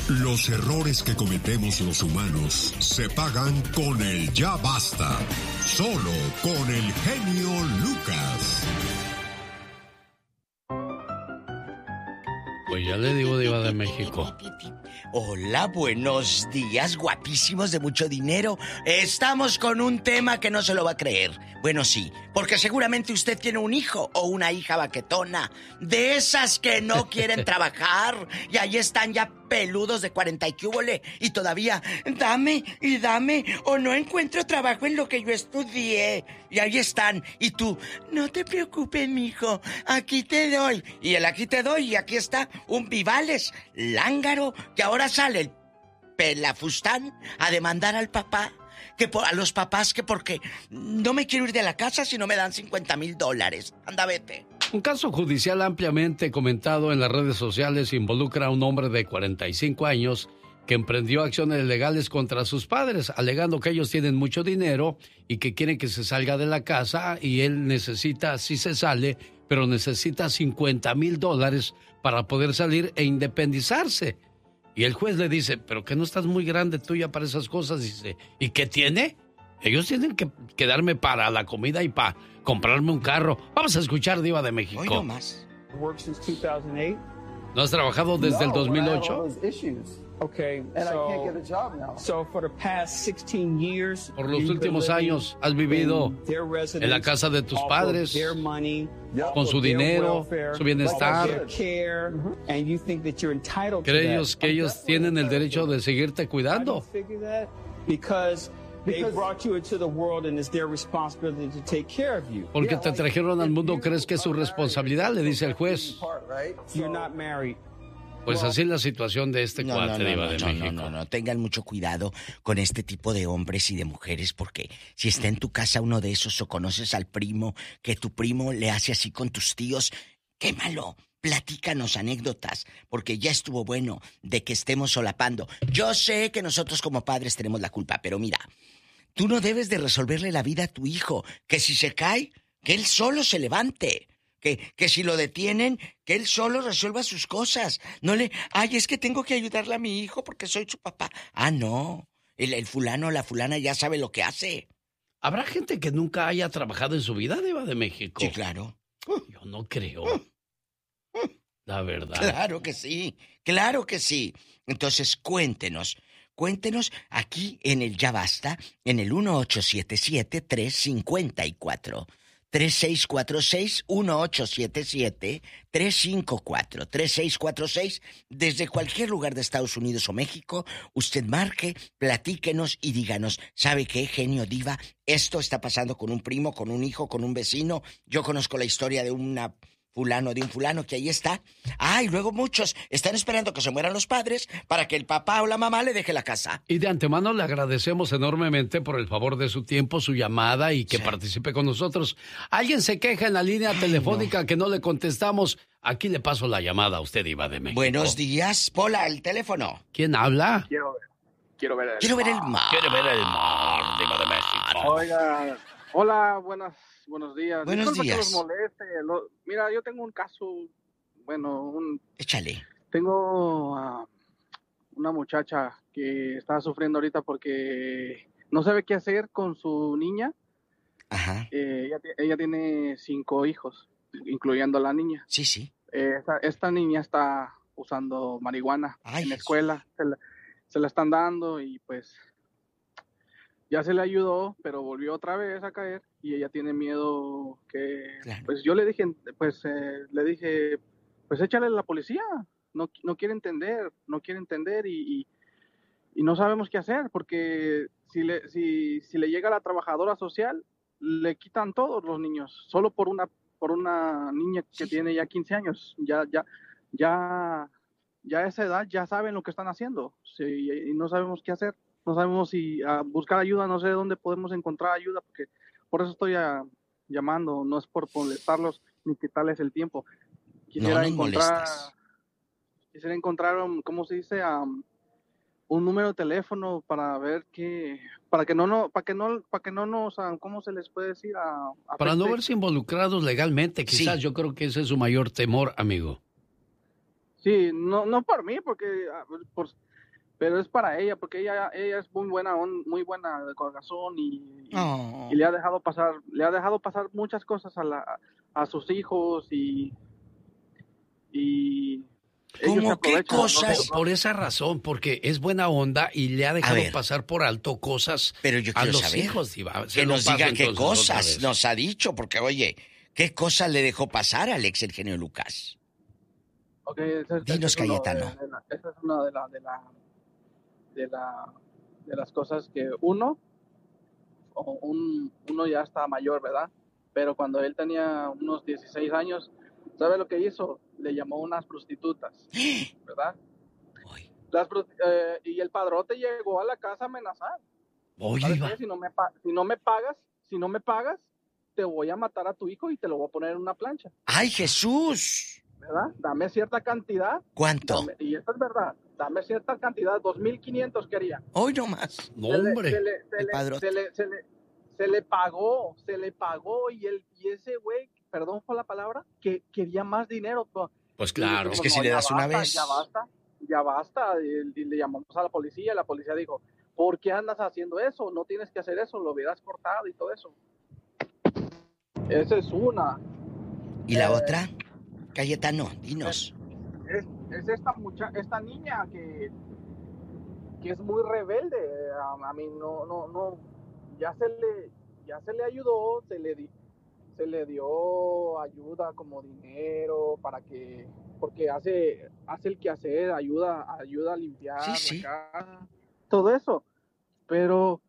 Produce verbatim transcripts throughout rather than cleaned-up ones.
Los errores que cometemos los humanos se pagan con el ya basta. Solo con el genio Lucas. Pues ya le digo, Diva de México. Hola, buenos días, guapísimos de mucho dinero. Estamos con un tema que no se lo va a creer. Bueno, sí, porque seguramente usted tiene un hijo o una hija baquetona, de esas que no quieren trabajar, y ahí están ya peludos de cuarenta y cúbole, y todavía, dame y dame, o no encuentro trabajo en lo que yo estudié. Y ahí están, y tú, no te preocupes, mijo, aquí te doy. Y el aquí te doy, y aquí está un Vivales lángaro, que ahora sale el pelafustán a demandar al papá, que por, a los papás, que porque no me quiero ir de la casa si no me dan cincuenta mil dólares. Anda, vete. Un caso judicial ampliamente comentado en las redes sociales involucra a un hombre de cuarenta y cinco años que emprendió acciones legales contra sus padres, alegando que ellos tienen mucho dinero y que quieren que se salga de la casa, y él necesita, sí se sale, pero necesita cincuenta mil dólares para poder salir e independizarse. Y el juez le dice, pero que no estás muy grande tú ya para esas cosas. Dice, ¿y qué tiene? Ellos tienen que quedarme para la comida y para comprarme un carro. Vamos a escuchar, Diva de México. Hoy no más. ¿No has trabajado desde el dos mil ocho? Okay, so, so for the past sixteen years, por los últimos años has vivido en la casa de tus padres, con su dinero, su bienestar. ¿Crees que ellos tienen el derecho de seguirte cuidando? Porque te trajeron al mundo, ¿crees que es su responsabilidad? Le dice el juez. Pues así es la situación de este no, cuate, no, no, Diva no, de no, México. No, no, no, tengan mucho cuidado con este tipo de hombres y de mujeres, porque si está en tu casa uno de esos, o conoces al primo, que tu primo le hace así con tus tíos, quémalo, platícanos anécdotas, porque ya estuvo bueno de que estemos solapando. Yo sé que nosotros como padres tenemos la culpa, pero mira, tú no debes de resolverle la vida a tu hijo, que si se cae, que él solo se levante. Que, que si lo detienen, que él solo resuelva sus cosas. No le, ay, es que tengo que ayudarle a mi hijo porque soy su papá. Ah, no. El, el fulano o la fulana ya sabe lo que hace. ¿Habrá gente que nunca haya trabajado en su vida, Diva de México? Sí, claro. Yo no creo. La verdad. Claro que sí. Claro que sí. Entonces, cuéntenos. Cuéntenos aquí en el Ya Basta, en el uno ocho siete siete, tres cinco cuatro. tres seis cuatro seis, uno ocho siete siete, tres cinco cuatro, tres seis cuatro seis. Desde cualquier lugar de Estados Unidos o México, usted marque, platíquenos y díganos, ¿sabe qué, genio, diva? Esto está pasando con un primo, con un hijo, con un vecino. Yo conozco la historia de una fulano, de un fulano que ahí está. Ah, y luego muchos están esperando que se mueran los padres para que el papá o la mamá le deje la casa. Y de antemano le agradecemos enormemente por el favor de su tiempo, su llamada y que sí participe con nosotros. Alguien se queja en la línea Ay, telefónica no. que no le contestamos. Aquí le paso la llamada a usted, Diva de México. Buenos días, Pola, el teléfono. ¿Quién habla? Quiero ver, quiero ver el quiero mar. ver el mar. Quiero ver el mar, Diva de México. Oiga, hola, buenas. Buenos días. Buenos Disculpa días. que los moleste. Lo, mira, yo tengo un caso, bueno, un... Échale. Tengo uh, una muchacha que está sufriendo ahorita porque no sabe qué hacer con su niña. Ajá. Eh, ella, ella tiene cinco hijos, incluyendo a la niña. Sí, sí. Eh, esta, esta niña está usando marihuana Ay, en la escuela. Se la, se la están dando y pues... Ya se le ayudó, pero volvió otra vez a caer y ella tiene miedo que... Claro. Pues yo le dije, pues eh, le dije, pues échale a la policía. No, no quiere entender, no quiere entender y, y, y no sabemos qué hacer porque si le, si, si le llega a la trabajadora social, le quitan todos los niños, solo por una, por una niña que sí. tiene ya quince años. Ya, ya, ya, ya a esa edad ya saben lo que están haciendo sí, y no sabemos qué hacer. No sabemos si a buscar ayuda, no sé dónde podemos encontrar ayuda, porque por eso estoy a, llamando, no es por molestarlos ni quitarles el tiempo. Quisiera no encontrar, molestas. quisiera encontrar, um, ¿cómo se dice? Um, un número de teléfono para ver qué, para que no, no, para que no, para que no nos, ¿cómo se les puede decir? A, a para no verse involucrados legalmente, quizás. Sí. Yo creo que ese es su mayor temor, amigo. Sí, no, no por mí, porque por pero es para ella, porque ella ella es muy buena, muy buena de corazón y, oh. y, y le ha dejado pasar, le ha dejado pasar muchas cosas a la a sus hijos y y ¿Cómo qué cosas? Por, por esa razón, porque es buena onda y le ha dejado pasar por alto cosas pero yo a los saber, hijos. Diva. Que nos diga qué cosas nos ha dicho, porque oye, ¿qué cosas le dejó pasar a Alex, el genio Lucas? Okay, ese, Dinos, ese es Cayetano. De, de la, esa es una de, la, de, la, de, la, de las cosas que uno, un, uno ya está mayor, ¿verdad? Pero cuando él tenía unos dieciséis años, ¿sabe lo que hizo? Le llamó unas prostitutas, ¿verdad? Las, eh, y el padrote llegó a la casa a amenazar. Oye, si no, me, si no me pagas, si no me pagas, te voy a matar a tu hijo y te lo voy a poner en una plancha. ¡Ay, Jesús! ¿Verdad? Dame cierta cantidad. ¿Cuánto? Dame, y esto es verdad. Dame cierta cantidad, dos mil quinientos quería. Hoy no más. No, hombre. Se le, se le, se le, se le, se le, se le pagó, se le pagó y, el, y ese güey, perdón por la palabra, que quería más dinero. Pues claro. Es que si le das una vez. Ya basta, ya basta. Y, y le llamamos a la policía y la policía dijo, ¿por qué andas haciendo eso? No tienes que hacer eso, lo hubieras cortado y todo eso. Esa es una. ¿Y la eh, otra? Cayetano, dinos. Es, es esta mucha, esta niña que, que es muy rebelde. A, a mí no, no, no, ya se le, ya se le ayudó, se le, di, se le dio ayuda como dinero para que, porque hace, hace el quehacer, ayuda, ayuda a limpiar sí, sí. la casa, todo eso. Pero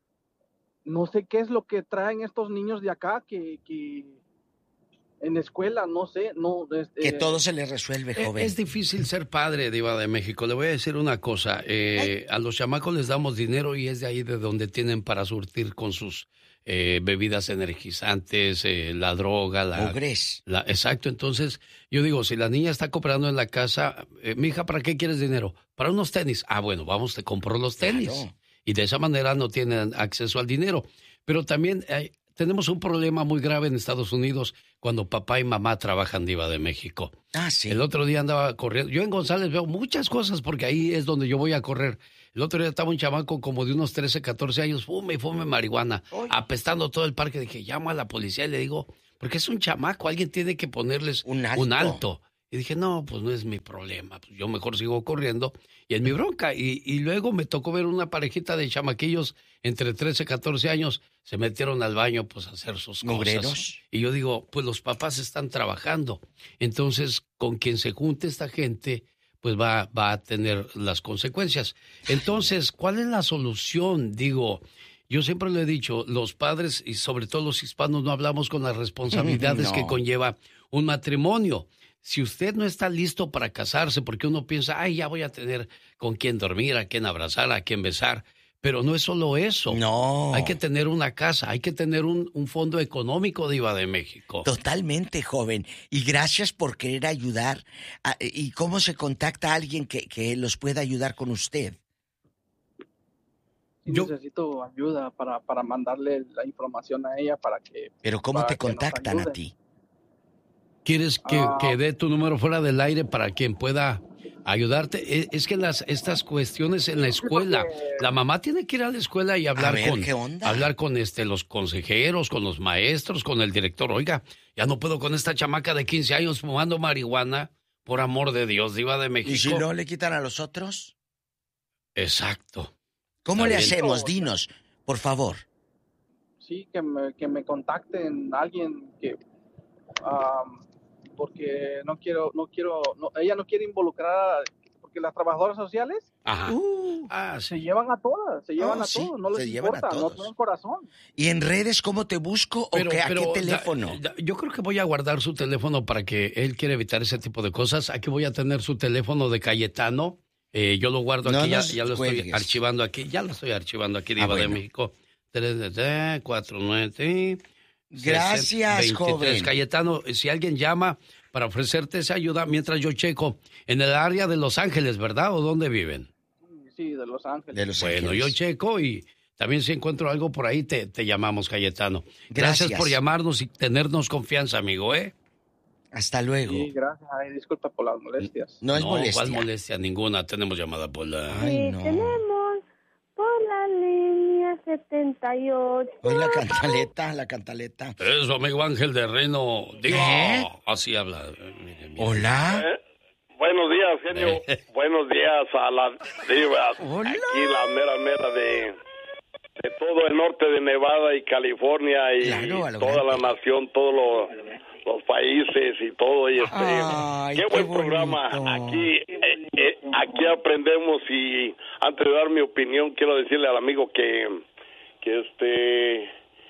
no sé qué es lo que traen estos niños de acá que, que en escuela, no sé, no... Este, que todo se les resuelve, joven. Es, es difícil ser padre, Diva de México. Le voy a decir una cosa. Eh, a los chamacos les damos dinero y es de ahí de donde tienen para surtir con sus eh, bebidas energizantes, eh, la droga, la... la exacto. Entonces, yo digo, si la niña está cooperando en la casa, eh, mija, ¿para qué quieres dinero? Para unos tenis. Ah, bueno, vamos, te compro los tenis. Claro. Y de esa manera no tienen acceso al dinero. Pero también... Eh, tenemos un problema muy grave en Estados Unidos cuando papá y mamá trabajan, Diva de México. Ah, sí. El otro día andaba corriendo. Yo en González veo muchas cosas porque ahí es donde yo voy a correr. El otro día estaba un chamaco como de unos trece, catorce años, fume y fume marihuana, Oy. apestando todo el parque. Dije, llamo a la policía y le digo, porque es un chamaco, alguien tiene que ponerles un alto. Un alto. Y dije, no, pues no es mi problema, pues yo mejor sigo corriendo y es mi bronca. Y, y luego me tocó ver una parejita de chamaquillos entre trece, catorce años, se metieron al baño pues a hacer sus ¿Mugreros? cosas. Y yo digo, pues los papás están trabajando. Entonces, con quien se junte esta gente, pues va, va a tener las consecuencias. Entonces, ¿cuál es la solución? Digo, yo siempre lo he dicho, los padres y sobre todo los hispanos no hablamos con las responsabilidades no. que conlleva un matrimonio. Si usted no está listo para casarse, porque uno piensa, ay, ya voy a tener con quién dormir, a quién abrazar, a quién besar. Pero no es solo eso. No. Hay que tener una casa, hay que tener un, un fondo económico, Diva de México. Totalmente, joven. Y gracias por querer ayudar. A, ¿Y cómo se contacta a alguien que, que los pueda ayudar con usted? Sí, Yo necesito ayuda para, para mandarle la información a ella para que... ¿Pero cómo te contactan a ti? ¿Quieres que, ah. que dé tu número fuera del aire para quien pueda ayudarte? Es que las estas cuestiones en la escuela, la mamá tiene que ir a la escuela y hablar ver, con ¿qué onda? hablar con este los consejeros, con los maestros, con el director. Oiga, ya no puedo con esta chamaca de quince años fumando marihuana, por amor de Dios, Diva de México. ¿Y si no le quitan a los otros? Exacto. ¿Cómo le hacemos? Dinos, por favor. Sí, que me, que me contacten alguien que... Um, porque no quiero, no quiero, no, ella no quiere involucrar, porque las trabajadoras sociales uh, ah, se sí. llevan a todas, se llevan oh, a sí, todos, no les importa, no tienen corazón. ¿Y en redes cómo te busco pero, o qué, pero, a qué teléfono? Da, da, yo creo que voy a guardar su teléfono para que él quiera evitar ese tipo de cosas. Aquí voy a tener su teléfono de Cayetano, eh, yo lo guardo aquí, no ya, ya lo cuelgues. Estoy archivando aquí, ya lo estoy archivando aquí, Diva ah, bueno. de México. tres cuatro nueve Gracias, veintitrés. Joven. Cayetano, si alguien llama para ofrecerte esa ayuda, mientras yo checo, en el área de Los Ángeles, ¿verdad? ¿O dónde viven? Sí, de Los Ángeles. De Los bueno, Ángeles. yo checo y también si encuentro algo por ahí, te, te llamamos, Cayetano. Gracias. Gracias por llamarnos y tenernos confianza, amigo, ¿eh? Hasta luego. Sí, gracias. Ay, disculpa por las molestias. No es no, molestia. ¿Cuál molestia? Ninguna. Tenemos llamada por la... Ay, no. Sí, tenemos por la línea setenta y ocho. Hoy la cantaleta, la cantaleta. Eso, amigo Ángel de Reno. Digo, ¿Eh? así habla. Mire, mire. Hola. ¿Eh? Buenos días, genio. Eh. Buenos días a las divas. Hola. Aquí la mera mera de, de todo el norte de Nevada y California y Claro, a lo toda grande. la nación, todos los, los países y todo. Y este, Ay, qué qué buen bonito. programa. Aquí, eh, eh, aquí aprendemos y antes de dar mi opinión quiero decirle al amigo que, que este...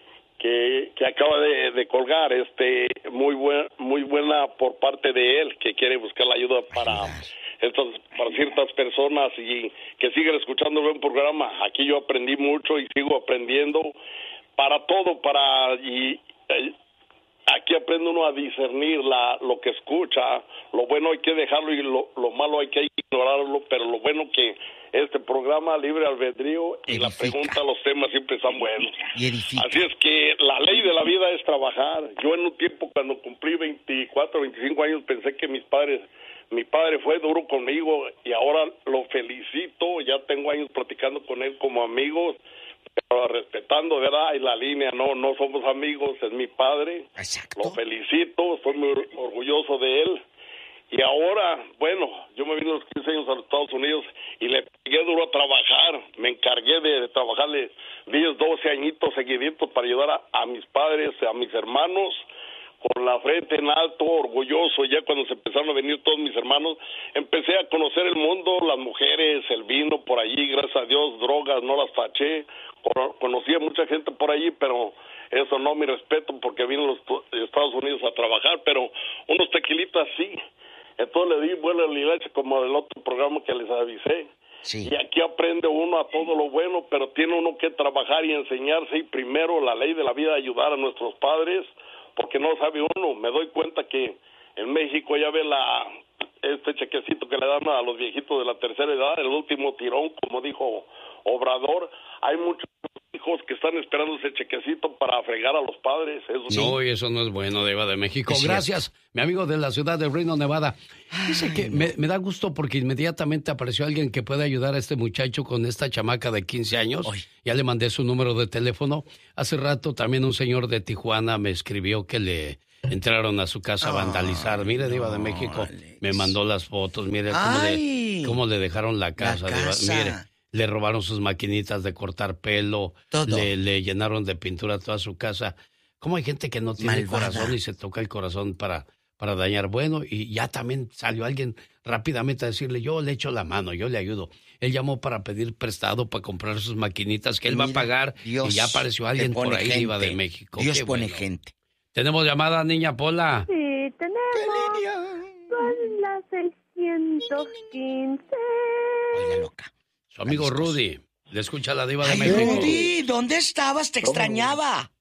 Que, que acaba de, de colgar, este, muy buen, muy buena por parte de él, que quiere buscar la ayuda para estas, para ciertas personas y que sigan escuchando el buen programa. Aquí yo aprendí mucho y sigo aprendiendo para todo, para y, y aquí aprende uno a discernir la, lo que escucha. Lo bueno hay que dejarlo y lo, lo malo hay que ignorarlo, pero lo bueno que este programa Libre Albedrío y Edifica. la pregunta, los temas siempre están buenos. Y edifica. Así es que la ley de la vida es trabajar. Yo en un tiempo cuando cumplí veinticuatro, veinticinco años pensé que mis padres, mi padre fue duro conmigo y ahora lo felicito. Ya tengo años platicando con él como amigos, pero respetando, ¿verdad? Y la línea, no, no somos amigos, es mi padre. Exacto. Lo felicito, estoy muy orgulloso de él. Y ahora, bueno, yo me vine a los quince años a los Estados Unidos y le pegué duro a trabajar. Me encargué de, de trabajarle diez, doce añitos seguiditos para ayudar a, a mis padres, a mis hermanos, con la frente en alto, orgulloso. Ya cuando se empezaron a venir todos mis hermanos, empecé a conocer el mundo, las mujeres, el vino por allí, gracias a Dios, drogas, no las taché. Conocí a mucha gente por allí, pero eso no, mi respeto, porque vine a los Estados Unidos a trabajar, pero unos tequilitas sí. Entonces le di vuelo a la iglesia como del otro programa que les avisé. Sí. Y aquí aprende uno a todo lo bueno, pero tiene uno que trabajar y enseñarse. Y primero la ley de la vida, ayudar a nuestros padres, porque no sabe uno. Me doy cuenta que en México ya ve la este chequecito que le dan a los viejitos de la tercera edad, el último tirón, como dijo Obrador. Hay muchos hijos que están esperando ese chequecito para fregar a los padres. Eso sí. No, y eso no es bueno, Diva de México. Es Gracias, cierto. mi amigo de la ciudad de Reno, Nevada. Dice Ay, que no. me, me da gusto porque inmediatamente apareció alguien que puede ayudar a este muchacho con esta chamaca de quince años. Ay. Ya le mandé su número de teléfono. Hace rato también un señor de Tijuana me escribió que le entraron a su casa a vandalizar. Mire, Diva de no, México, Alex. me mandó las fotos. Mire cómo Ay. le, cómo le dejaron la casa, La Diva. casa. Mire. Le robaron sus maquinitas de cortar pelo, Todo. le, le llenaron de pintura toda su casa. ¿Cómo hay gente que no tiene Malvada. corazón y se toca el corazón para, para dañar? Bueno, y ya también salió alguien rápidamente a decirle, yo le echo la mano, yo le ayudo. Él llamó para pedir prestado para comprar sus maquinitas que él va a Mira, pagar. Dios y ya apareció te alguien por pone ahí, gente. Diva de México. Dios Qué pone bueno. gente. Tenemos llamada, niña Pola. Sí, tenemos. Son las seiscientos quince. Oiga, loca. Su amigo Las cosas. Rudy. Le escucha la Diva de Ay, México. Rudy, ¿dónde estabas? Te extrañaba.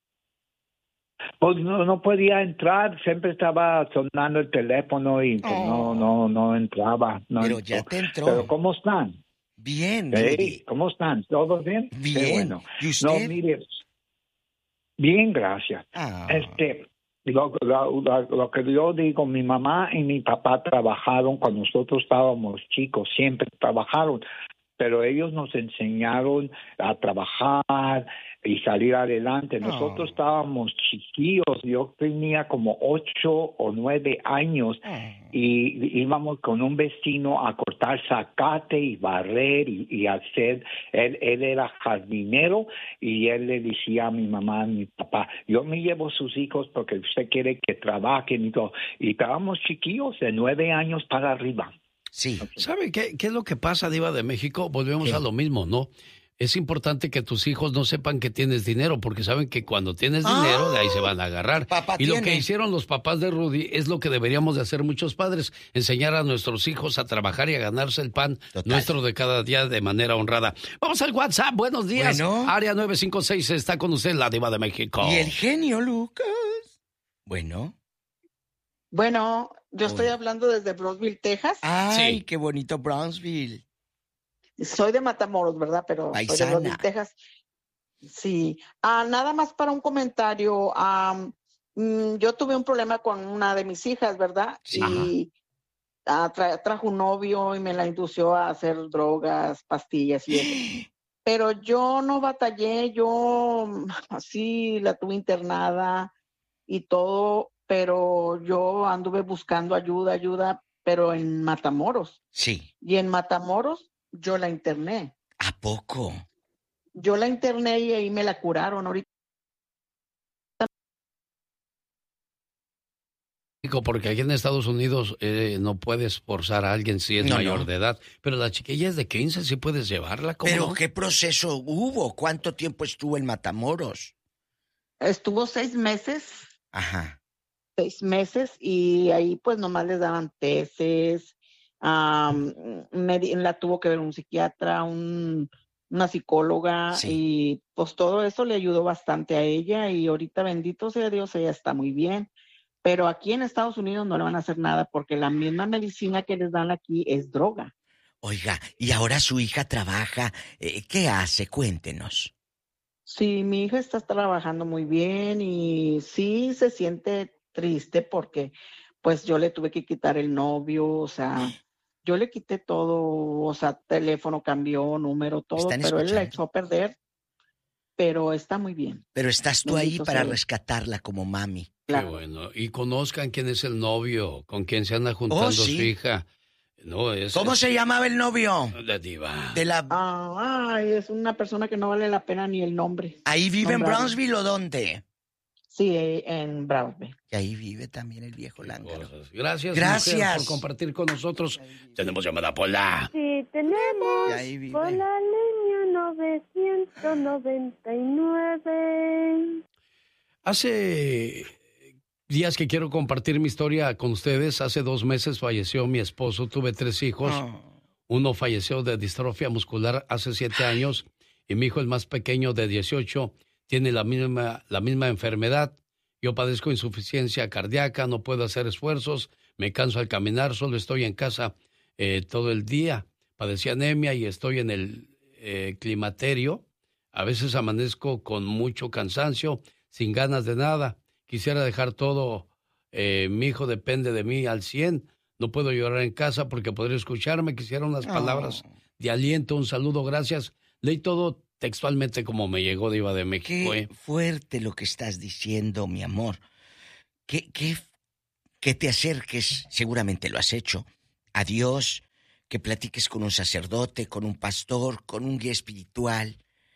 Pues no, no podía entrar, siempre estaba sonando el teléfono y pues, Oh. no, no, no entraba. No Pero entró. ya te entró. Pero ¿cómo están? Bien, Hey, Rudy. ¿cómo están? ¿Todos bien? Bien. Qué bueno. ¿Y usted? No, mire, bien, gracias. Ah. Este, lo, lo, lo, lo que yo digo, mi mamá y mi papá trabajaron cuando nosotros estábamos chicos, siempre trabajaron, pero ellos nos enseñaron a trabajar y salir adelante. Nosotros Oh. estábamos chiquillos, yo tenía como ocho o nueve años Oh. y íbamos con un vecino a cortar zacate y barrer y, y hacer, él, él era jardinero y él le decía a mi mamá, a mi papá, yo me llevo sus hijos porque usted quiere que trabajen y todo. Y estábamos chiquillos de nueve años para arriba. Sí. ¿Sabe qué, qué es lo que pasa, Diva de México? Volvemos ¿Qué? a lo mismo, ¿no? Es importante que tus hijos no sepan que tienes dinero, porque saben que cuando tienes dinero, Ah, de ahí se van a agarrar. papá Y lo tiene. que hicieron los papás de Rudy es lo que deberíamos de hacer muchos padres, enseñar a nuestros hijos a trabajar y a ganarse el pan Total. nuestro de cada día de manera honrada. Vamos al WhatsApp, buenos días. Bueno. Área nueve cinco seis está con usted, la Diva de México. Y el genio Lucas. Bueno. Bueno, yo estoy Hola. hablando desde Brownsville, Texas. Ay, Sí. qué bonito Brownsville. Soy de Matamoros, ¿verdad? Pero soy Paisana. de Brownsville, Texas. Sí. Ah, nada más para un comentario. Ah, mm, yo tuve un problema con una de mis hijas, ¿verdad? Sí. Y ah, tra- trajo un novio y me la indució a hacer drogas, pastillas y eso. Pero yo no batallé, yo mm, así la tuve internada y todo, pero yo anduve buscando ayuda, ayuda, pero en Matamoros. Sí. Y en Matamoros yo la interné. ¿A poco? Yo la interné y ahí me la curaron. Ahorita Porque aquí en Estados Unidos eh, no puedes forzar a alguien si es No, mayor no. de edad. Pero la chiquilla es de quince, sí puedes llevarla. ¿Cómo ¿Pero no? qué proceso hubo? ¿Cuánto tiempo estuvo en Matamoros? estuvo seis meses, Ajá. seis meses y ahí pues nomás les daban tesis, am, medi- la tuvo que ver un psiquiatra, un, una psicóloga Sí. y pues todo eso le ayudó bastante a ella y ahorita bendito sea Dios, ella está muy bien. Pero aquí en Estados Unidos no le van a hacer nada porque la misma medicina que les dan aquí es droga. Oiga, y ahora su hija trabaja. eh, ¿Qué hace? Cuéntenos. Sí, mi hija está trabajando muy bien y sí se siente triste porque pues yo le tuve que quitar el novio, o sea, yo le quité todo, o sea, teléfono cambió, número, todo, ¿Están pero él la escuchando? echó a perder, pero está muy bien. Pero estás tú ahí Bendito para sea Dios. rescatarla como mami. Qué Claro. bueno. Y conozcan quién es el novio, con quién se anda juntando Oh, sí. su hija. No, es, ¿Cómo es- se llamaba el novio? La diva. De la... Ah, ay, es una persona que no vale la pena ni el nombre. ¿Ahí vive en nombrarlo. Brownsville o dónde? Sí, eh, en Brownsville. Que ahí vive también el viejo lángaro. Cosas. Gracias, Gracias. mujer, por compartir con nosotros. Tenemos llamada Pola. Sí, tenemos Y ahí vive. por la línea novecientos noventa y nueve. Hace días que quiero compartir mi historia con ustedes. Hace dos meses falleció mi esposo. Tuve tres hijos. Oh. Uno falleció de distrofia muscular hace siete años y mi hijo, el más pequeño de dieciocho, tiene la misma, la misma enfermedad. Yo padezco insuficiencia cardíaca, no puedo hacer esfuerzos, me canso al caminar, solo estoy en casa eh, todo el día. Padecí anemia y estoy en el eh, climaterio. A veces amanezco con mucho cansancio, sin ganas de nada. Quisiera dejar todo. Eh, mi hijo depende de mí al cien. No puedo llorar en casa porque podría escucharme. Quisiera unas palabras Oh. de aliento, un saludo, gracias. Leí todo textualmente como me llegó, Diva de México. Qué ¿eh? fuerte lo que estás diciendo, mi amor. Que, que, que te acerques, seguramente lo has hecho, a Dios, que platiques con un sacerdote, con un pastor, con un guía espiritual,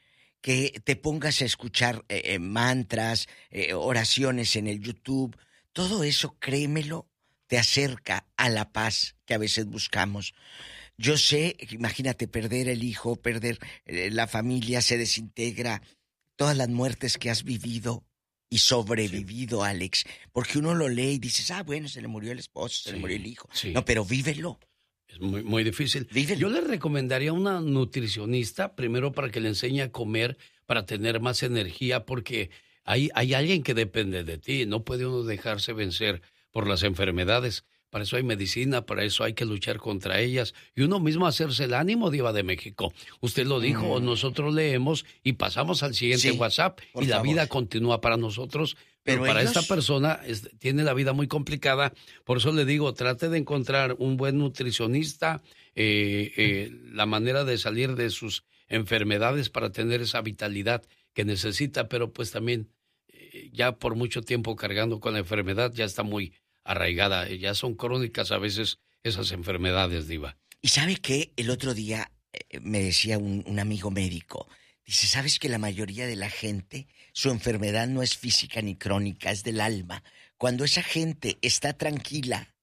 que te pongas a escuchar eh, eh, mantras, eh, oraciones en el YouTube. Todo eso, créemelo, te acerca a la paz que a veces buscamos. Yo sé, imagínate perder el hijo, perder eh, la familia, se desintegra, todas las muertes que has vivido y sobrevivido, sí. Alex, porque uno lo lee y dices, ah, bueno, se le murió el esposo, se Sí, le murió el hijo. sí. No, pero vívelo. Es muy, muy difícil. Vívelo. Yo le recomendaría a una nutricionista, primero para que le enseñe a comer, para tener más energía, porque hay, hay alguien que depende de ti. No puede uno dejarse vencer por las enfermedades. Para eso hay medicina, para eso hay que luchar contra ellas. Y uno mismo hacerse el ánimo, Diva de México. Usted lo dijo, mm. nosotros leemos y pasamos al siguiente sí, WhatsApp y la favor. vida continúa para nosotros. Pero, pero para ellos... esta persona es, tiene la vida muy complicada. Por eso le digo, trate de encontrar un buen nutricionista, eh, eh, la manera de salir de sus enfermedades para tener esa vitalidad que necesita. Pero pues también eh, ya por mucho tiempo cargando con la enfermedad ya está muy arraigada. Ya son crónicas a veces esas enfermedades, Diva. ¿Y sabe qué? El otro día eh, me decía un, un amigo médico, dice, ¿sabes que la mayoría de la gente, su enfermedad no es física ni crónica, es del alma? Cuando esa gente está tranquila,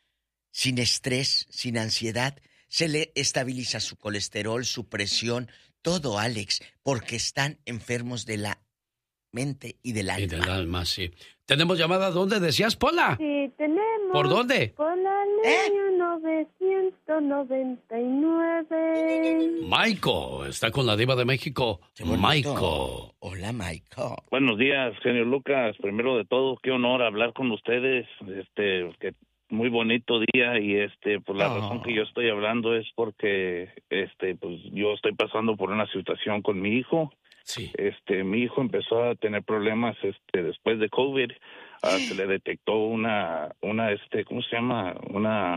sin estrés, sin ansiedad, se le estabiliza su colesterol, su presión, todo, Alex, porque están enfermos de la mente y del alma. Y del alma, sí. ¿Tenemos llamada? ¿Dónde decías, Pola? Sí, tenemos. ¿Por dónde? Por la línea novecientos noventa y nueve. Michael, está con la Diva de México. Michael. Hola, Michael. Buenos días, genio Lucas. Primero de todo, qué honor hablar con ustedes. Este, que muy bonito día y este, por la oh. razón que yo estoy hablando es porque este, pues yo estoy pasando por una situación con mi hijo. Sí. Este, mi hijo empezó a tener problemas este después de COVID. uh, se le detectó una, una, este, ¿cómo se llama? Una,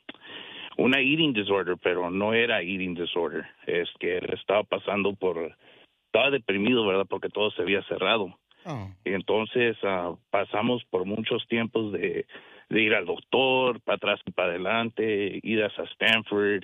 una eating disorder, pero no era eating disorder. Es que él estaba pasando por, estaba deprimido, ¿verdad? Porque todo se había cerrado. Oh. Y entonces uh, pasamos por muchos tiempos de, de ir al doctor, para atrás y para adelante, ir hasta Stanford.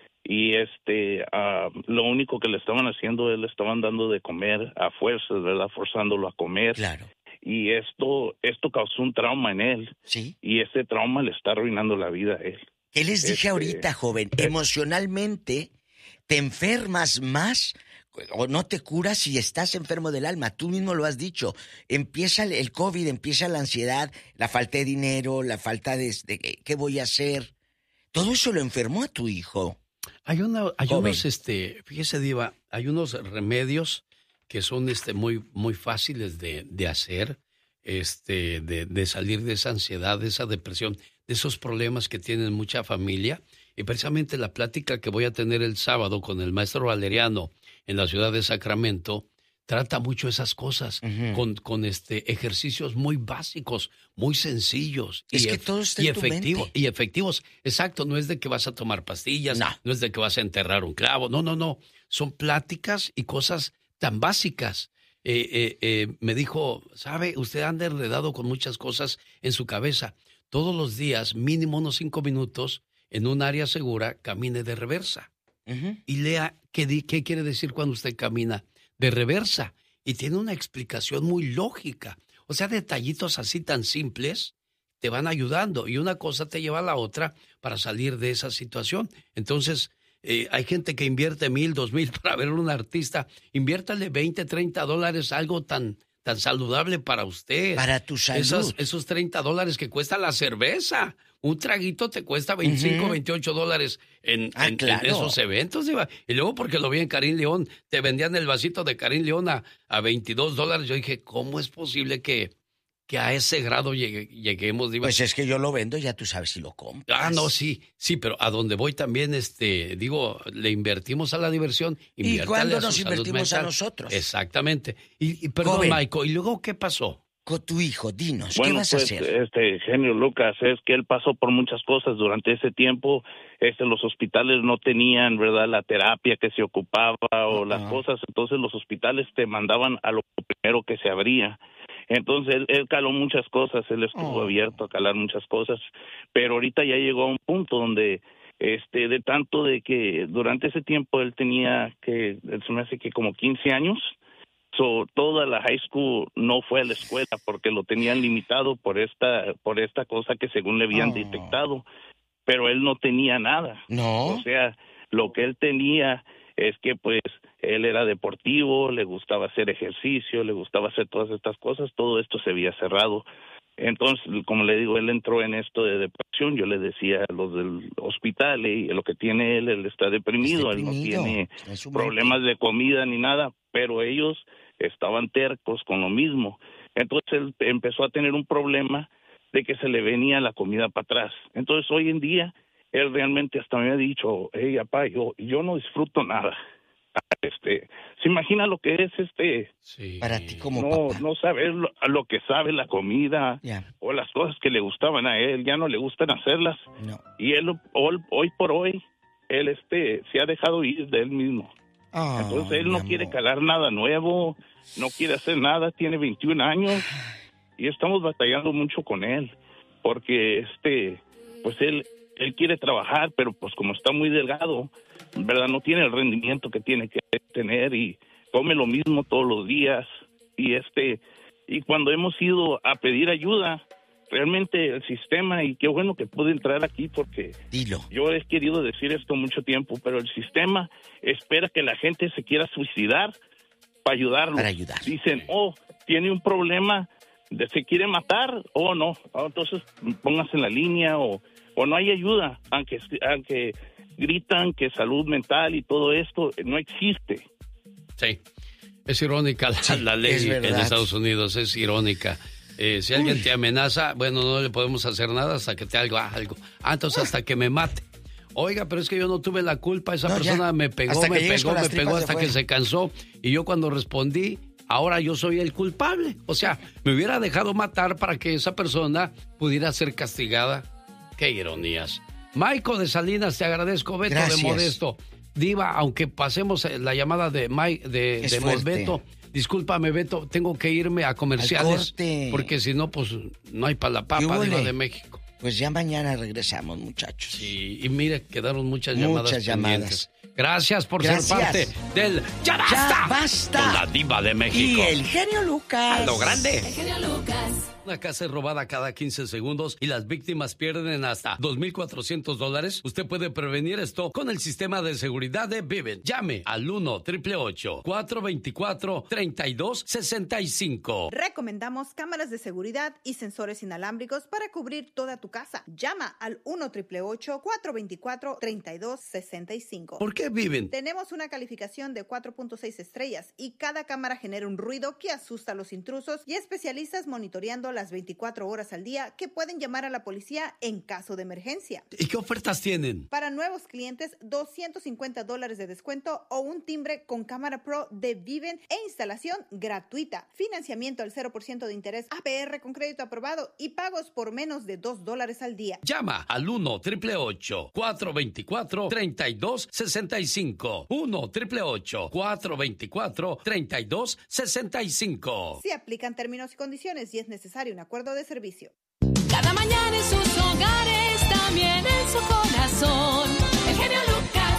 Y este, uh, lo único que le estaban haciendo, él le estaban dando de comer a fuerzas, ¿verdad? Forzándolo a comer. Claro. Y esto, esto causó un trauma en él. Sí. Y ese trauma le está arruinando la vida a él. ¿Qué les dije este, ahorita, joven? Eh, Emocionalmente te enfermas más o no te curas si estás enfermo del alma. Tú mismo lo has dicho. Empieza el COVID, empieza la ansiedad, la falta de dinero, la falta de, de ¿qué voy a hacer? Todo eso lo enfermó a tu hijo. Hay, una, hay unos, este, fíjese, Diva, hay unos remedios que son este, muy, muy fáciles de, de hacer, este, de, de salir de esa ansiedad, de esa depresión, de esos problemas que tienen mucha familia. Y precisamente la plática que voy a tener el sábado con el maestro Valeriano en la ciudad de Sacramento trata mucho esas cosas, uh-huh. con, con este, ejercicios muy básicos, muy sencillos. Es y que ef- todo está y en tu efectivo, mente. Y efectivos, exacto, no es de que vas a tomar pastillas, no. no es de que vas a enterrar un clavo, no, no, no, son pláticas y cosas tan básicas. Eh, eh, eh, me dijo, ¿sabe? Usted anda enredado con muchas cosas en su cabeza. Todos los días, mínimo unos cinco minutos, en un área segura, camine de reversa. Uh-huh. Y lea qué, di- qué quiere decir cuando usted camina de reversa. Y tiene una explicación muy lógica. O sea, detallitos así tan simples te van ayudando. Y una cosa te lleva a la otra para salir de esa situación. Entonces, eh, hay gente que invierte mil, dos mil para ver a un artista. Inviértale veinte, treinta dólares, algo tan, tan saludable para usted. Para tu salud. Esos, esos treinta dólares que cuesta la cerveza. Un traguito te cuesta veinticinco, uh-huh. veintiocho dólares en, ah, en, claro. en esos eventos. Diva. Y luego porque lo vi en Karim León, te vendían el vasito de Karim León a, a veintidós dólares. Yo dije, ¿cómo es posible que, que a ese grado llegue, lleguemos? Diva? Pues es que yo lo vendo, ya tú sabes si lo compras. Ah, no, sí, sí, pero a donde voy también, este, digo, le invertimos a la diversión. ¿Y cuándo nos invertimos a nosotros? Exactamente. Y, y perdón, Joven. Michael, ¿y luego qué pasó? Con tu hijo, dinos, bueno, ¿qué vas pues, a hacer? Este, genio Lucas, es que él pasó por muchas cosas durante ese tiempo. Este, los hospitales no tenían, ¿verdad?, la terapia que se ocupaba o uh-huh. las cosas. Entonces los hospitales te mandaban a lo primero que se abría. Entonces él, él caló muchas cosas, él estuvo oh. abierto a calar muchas cosas. Pero ahorita ya llegó a un punto donde, este, de tanto de que durante ese tiempo él tenía que, se me hace que como quince años. So, toda la high school no fue a la escuela porque lo tenían limitado por esta por esta cosa que según le habían oh. detectado, pero él no tenía nada. No. O sea, lo que él tenía es que pues él era deportivo, le gustaba hacer ejercicio, le gustaba hacer todas estas cosas, todo esto se había cerrado. Entonces, como le digo, él entró en esto de depresión. Yo le decía a los del hospital, y lo que tiene él, él está deprimido, él no tiene problemas de comida ni nada, pero ellos estaban tercos con lo mismo. Entonces él empezó a tener un problema de que se le venía la comida para atrás. Entonces hoy en día él realmente hasta me ha dicho, hey, papá, yo, yo no disfruto nada. Este, ¿se imagina lo que es este? Sí. Para ti como no, papá. No saber lo, lo que sabe la comida yeah. o las cosas que le gustaban a él, ya no le gustan hacerlas. No. Y él hoy, hoy por hoy, él este se ha dejado ir de él mismo. Oh, Entonces él no amor. quiere calar nada nuevo, no quiere hacer nada, tiene veintiún años y estamos batallando mucho con él porque este, pues él, él quiere trabajar, pero pues como está muy delgado, verdad, no tiene el rendimiento que tiene que tener y come lo mismo todos los días y este, y cuando hemos ido a pedir ayuda, realmente el sistema, y qué bueno que pude entrar aquí porque Dilo. Yo he querido decir esto mucho tiempo, pero el sistema espera que la gente se quiera suicidar para ayudarlo. Para ayudar. Dicen, oh, tiene un problema, de, se quiere matar, o oh, no, oh, entonces póngase en la línea, o, o no hay ayuda, aunque, aunque gritan que salud mental y todo esto no existe. Sí, es irónica la, sí, la ley en Estados Unidos, es irónica. Eh, si alguien Uy. te amenaza, bueno, no le podemos hacer nada hasta que te haga algo. Ah, entonces hasta que me mate. Oiga, pero es que yo no tuve la culpa, esa no, persona ya. me pegó, hasta me pegó, me pegó hasta que se cansó. Y yo cuando respondí, ahora yo soy el culpable. O sea, me hubiera dejado matar para que esa persona pudiera ser castigada. Qué ironías. Maico de Salinas, te agradezco. Beto Gracias. de Modesto. Diva, aunque pasemos la llamada de, Mike, de, Es de Beto, discúlpame, Beto, tengo que irme a comerciales. Porque si no, pues no hay para la papa, Diva de México. Pues ya mañana regresamos, muchachos. Sí, y mire, quedaron muchas, muchas llamadas. Muchas llamadas. Gracias por Gracias. ser parte del Ya Basta. Ya Basta. Con la Diva de México. Y el genio Lucas. A lo grande. El genio Lucas. Una casa es robada cada quince segundos y las víctimas pierden hasta dos mil cuatrocientos dólares. Usted puede prevenir esto con el sistema de seguridad de Vivint. Llame al uno, ocho ocho ocho, cuatro dos cuatro, tres dos seis cinco. Recomendamos cámaras de seguridad y sensores inalámbricos para cubrir toda tu casa. Llama al uno, ocho ocho ocho, cuatro dos cuatro, tres dos seis cinco. ¿Por qué Vivint? Tenemos una calificación de cuatro punto seis estrellas y cada cámara genera un ruido que asusta a los intrusos y especialistas monitoreando las veinticuatro horas al día que pueden llamar a la policía en caso de emergencia. ¿Y qué ofertas tienen? Para nuevos clientes, doscientos cincuenta dólares de descuento o un timbre con cámara pro de Vivint e instalación gratuita. Financiamiento al cero por ciento de interés, A P R con crédito aprobado y pagos por menos de dos dólares al día. Llama al uno, ocho ocho ocho, cuatro dos cuatro, tres dos seis cinco. uno, ocho ocho ocho, cuatro dos cuatro, tres dos seis cinco. Se aplican términos y condiciones y es necesario un acuerdo de servicio. Cada mañana en sus hogares, también en su corazón. El genio Lucas.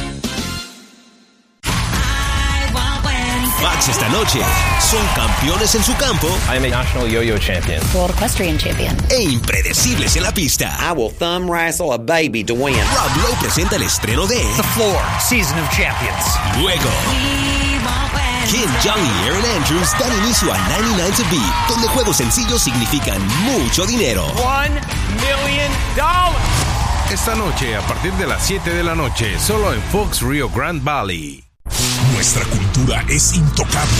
Max esta noche son campeones en su campo. I am a national yo-yo champion. World equestrian champion. E impredecibles en la pista. I will thumb wrestle a baby to win. Rob Lowe presenta el estreno de The Floor, Season of Champions. Luego Kim Jong y Erin Andrews dan inicio a noventa y nueve to Beat, donde juegos sencillos significan mucho dinero. One million dollars. Esta noche, a partir de las siete de la noche, solo en Fox Rio Grande Valley. Nuestra cultura es intocable.